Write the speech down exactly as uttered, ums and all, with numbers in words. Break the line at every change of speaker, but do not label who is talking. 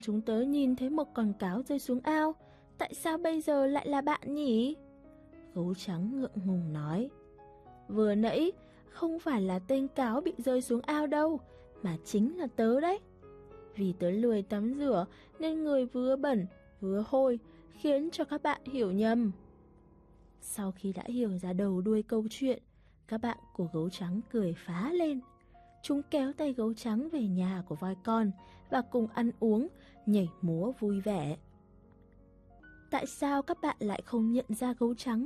Chúng tớ nhìn thấy một con cáo rơi xuống ao, tại sao bây giờ lại là bạn nhỉ? Gấu trắng ngượng ngùng nói. Vừa nãy không phải là tên cáo bị rơi xuống ao đâu, mà chính là tớ đấy. Vì tớ lười tắm rửa nên người vừa bẩn vừa hôi, khiến cho các bạn hiểu nhầm. Sau khi đã hiểu ra đầu đuôi câu chuyện, các bạn của gấu trắng cười phá lên. Chúng kéo tay gấu trắng về nhà của voi con và cùng ăn uống, nhảy múa vui vẻ. Tại sao các bạn lại không nhận ra gấu trắng